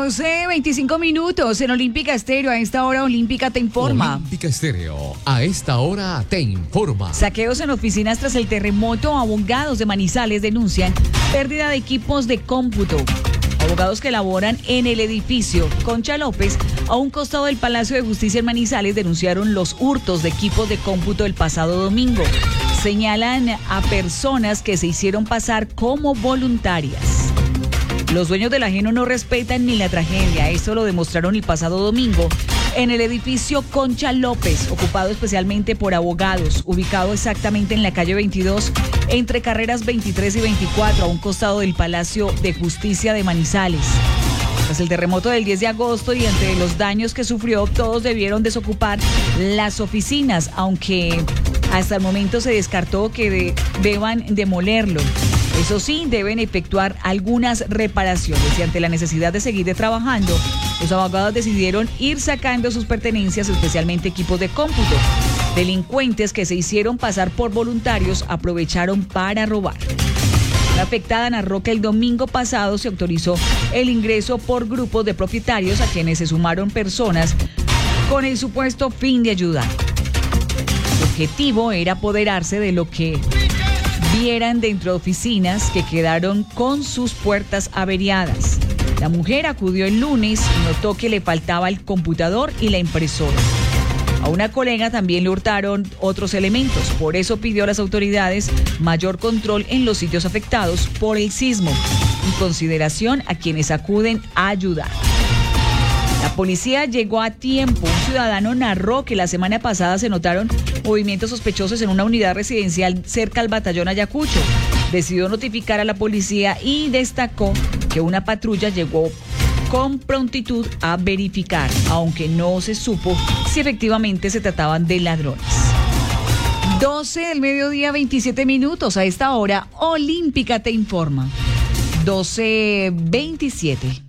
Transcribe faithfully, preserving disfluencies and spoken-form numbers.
doce, veinticinco minutos en Olímpica Estéreo. A esta hora Olímpica te informa. Olímpica Estéreo, a esta hora te informa. Saqueos en oficinas tras el terremoto. Abogados de Manizales denuncian pérdida de equipos de cómputo. Abogados que laboran en el edificio Concha López, a un costado del Palacio de Justicia en Manizales, denunciaron los hurtos de equipos de cómputo el pasado domingo. Señalan a personas que se hicieron pasar como voluntarias. Los dueños del ajeno no respetan ni la tragedia. Esto lo demostraron el pasado domingo en el edificio Concha López, ocupado especialmente por abogados, ubicado exactamente en la calle veintidós, entre carreras veintitrés y veinticuatro, a un costado del Palacio de Justicia de Manizales. Tras el terremoto del diez de agosto y ante los daños que sufrió, todos debieron desocupar las oficinas, aunque hasta el momento se descartó que de, deban demolerlo. Eso sí, deben efectuar algunas reparaciones y ante la necesidad de seguir trabajando, los abogados decidieron ir sacando sus pertenencias, especialmente equipos de cómputo. Delincuentes que se hicieron pasar por voluntarios aprovecharon para robar. La afectada narró que el domingo pasado se autorizó el ingreso por grupos de propietarios a quienes se sumaron personas con el supuesto fin de ayudar. El objetivo era apoderarse de lo que vieran dentro de oficinas que quedaron con sus puertas averiadas. La mujer acudió el lunes y notó que le faltaba el computador y la impresora. A una colega también le hurtaron otros elementos, por eso pidió a las autoridades mayor control en los sitios afectados por el sismo y consideración a quienes acuden a ayudar. La policía llegó a tiempo. Un ciudadano narró que la semana pasada se notaron movimientos sospechosos en una unidad residencial cerca al batallón Ayacucho. Decidió notificar a la policía y destacó que una patrulla llegó con prontitud a verificar, aunque no se supo si efectivamente se trataban de ladrones. doce del mediodía, veintisiete minutos. A esta hora, Olímpica te informa. doce veintisiete.